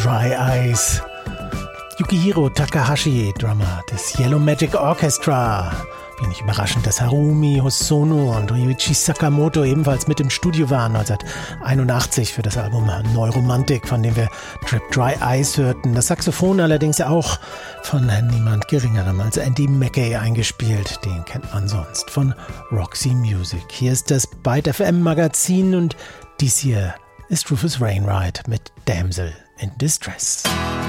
Dry Eyes. Yukihiro Takahashi, Drummer des Yellow Magic Orchestra. Wenig überraschend, dass Harumi Hosono und Ryuichi Sakamoto ebenfalls mit im Studio waren 1981 für das Album Neuromantik, von dem wir Drip Dry Eyes hörten. Das Saxophon allerdings auch von niemand Geringerem als Andy Mackey eingespielt. Den kennt man sonst von Roxy Music. Hier ist das Byte FM Magazin und dies hier ist Rufus Wainwright mit Damsel in Distress.